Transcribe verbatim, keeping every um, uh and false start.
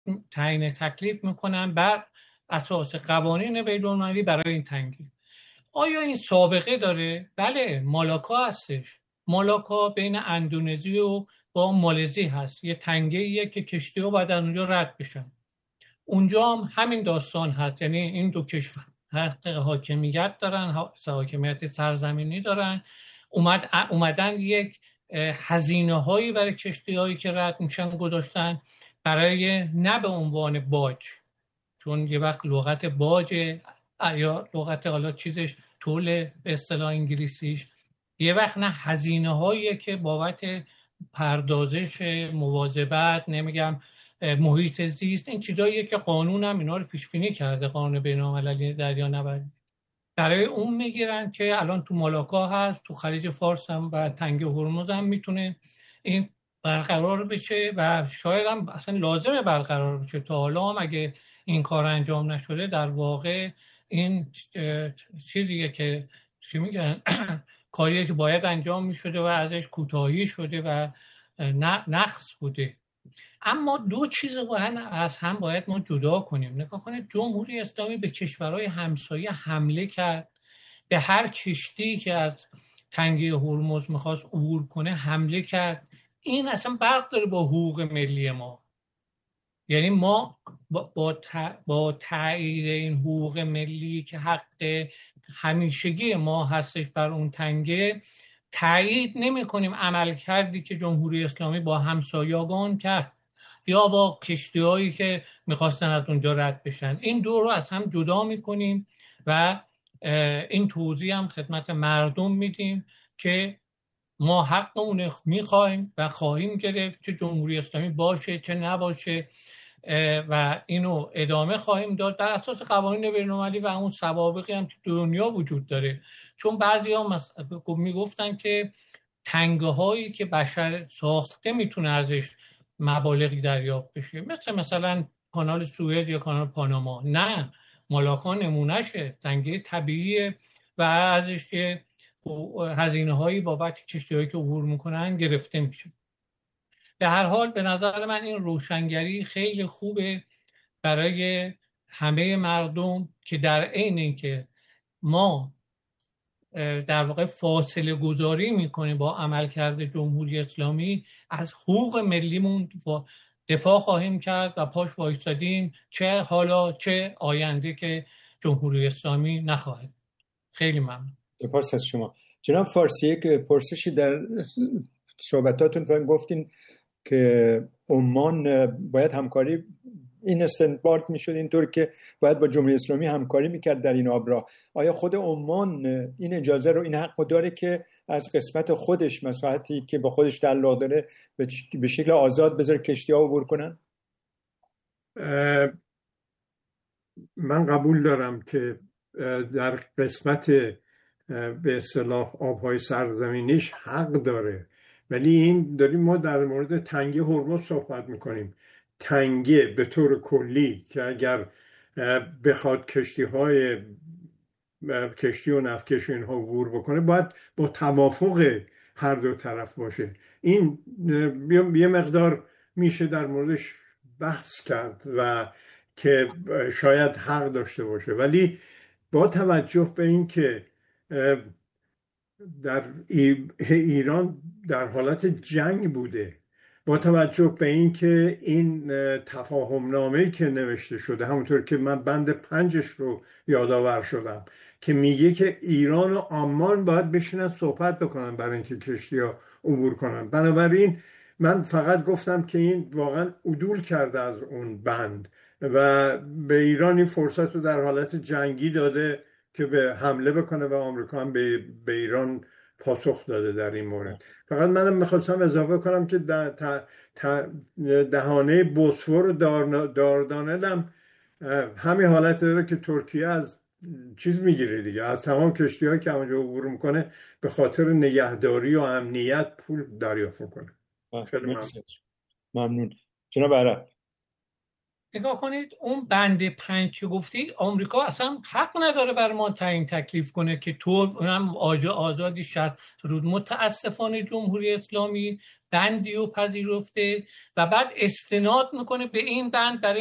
تعیین تکلیف میکنن بر اساس قوانین بین‌المللی برای این تنگه. آیا این سابقه داره؟ بله، مالاکا هستش. مالاکا بین اندونزی و با مالزی هست، یه تنگه ایه که کشتی ها باید از اونجا رد بشن. اونجا هم همین داستان هست، یعنی این دو کشور حق حاکمیت دارن، حاکمیت سرزمینی دارن. اومد اومدن یک هزینه هایی برای کشتی هایی که رد میشن گذاشتن، برای نه به عنوان باج، چون یه وقت لغت باج یا لغت حالا چیزش طول به اصطلاح انگلیسیش، یه وقت نه هزینه هایی که بابت پردازش، مواظبت، نمیگم محیط زیست، این چیزاییه که قانون هم اینا رو پیش بینی کرده، قانون بین‌المللی دریانوردی، برای اون میگیرن که الان تو مالاکا هست، تو خلیج فارس هم و تنگه هرمز هم میتونه این برقرار بشه و شاید هم اصلا لازمه برقرار بشه. تا حالا هم اگه این کار انجام نشده، در واقع این چیزیه که چی میگن کاریه که باید انجام میشده و ازش کوتاهی شده و نقص بوده. اما دو چیز باید از هم باید ما جدا کنیم. نگاه کنید، جمهوری اسلامی به کشورهای همسایه حمله کرد، به هر کشتی که از تنگه هرمز میخواست عبور کنه حمله کرد. این اصلا فرق داره با حقوق ملی ما. یعنی ما با با, با تایید این حقوق ملی که حق همیشگی ما هستش بر اون تنگه، تایید نمی کنیم عمل کردی که جمهوری اسلامی با همسایگان کرد یا با کشتی هایی که میخواستن از اونجا رد بشن. این دو رو از هم جدا میکنیم و این توضیح هم خدمت مردم میدیم که ما حقمون میخوایم و خواهیم گرفت، چه جمهوری اسلامی باشه چه نباشه، و اینو ادامه خواهیم داد بر اساس قوانین بین‌المللی و اون سوابقی هم که دنیا وجود داره. چون بعضی ها میگفتن که تنگه هایی که بشر ساخته میتونه ازش مبالغی دریافت بشه، مثل مثلا کانال سوئد یا کانال پاناما. نه، مالاکا نمونهشه، تنگه طبیعیه و ازش یه هزینه هایی بابت کشتی هایی که عبور میکنن گرفته میشه. به هر حال به نظر من این روشنگری خیلی خوبه برای همه مردم که در عین اینکه ما در واقع فاصله گذاری میکنیم با عملکرد جمهوری اسلامی، از حقوق ملیمون دفاع خواهیم کرد و پاش وایستادیم، چه حالا چه آینده که جمهوری اسلامی نخواهد. خیلی ممنون. سپاس از شما جناب فارسی. یک پرسشی در صحبتاتون فهم گفتین که عمان باید همکاری، این استنباط میشد اینطور که باید با جمهوری اسلامی همکاری میکرد در این آبراه. آیا خود عمان این اجازه رو، این حق داره که از قسمت خودش، مساحتی که با خودش تعلق داره، به شکل آزاد بذاره کشتی ها عبور کنن؟ من قبول دارم که در قسمت به اصطلاح آبهای سرزمینیش حق داره، ولی این داریم ما در مورد تنگه هرمز صحبت میکنیم. تنگه به طور کلی که اگر بخواد کشتی های کشتی و نفتکش و اینها عبور بکنه، باید با توافق هر دو طرف باشه. این یه مقدار میشه در موردش بحث کرد و که شاید حق داشته باشه، ولی با توجه به این که در ایران در حالت جنگ بوده، با توجه به این که این تفاهم نامه‌ای که نوشته شده، همونطور که من بند پنجش رو یادآور شدم که میگه که ایران و عمان باید بشینن صحبت بکنن برای اینکه کشتی‌ها عبور کنن. بنابراین من فقط گفتم که این واقعا عدول کرده از اون بند و به ایران این فرصت رو در حالت جنگی داده که به حمله بکنه و آمریکا هم به, به ایران پاسخ داده در این مورد. فقط منم میخواستم اضافه کنم که دهانه بوسفور و داردانل هم همین حالت داره که ترکیه از چیز میگیره دیگه، از تمام کشتی هایی که همونجا عبور میکنه به خاطر نگهداری و امنیت پول دریافت کنه. خیلی ممنون. ممنون جناب عرب. نگاه کنید اون بند پنج که گفتید آمریکا اصلا حق نداره بر ما تعیین تکلیف کنه که تو اونم آزادی شصت روز. متاسفانه جمهوری اسلامی بندی رو پذیرفته و بعد استناد میکنه به این بند برای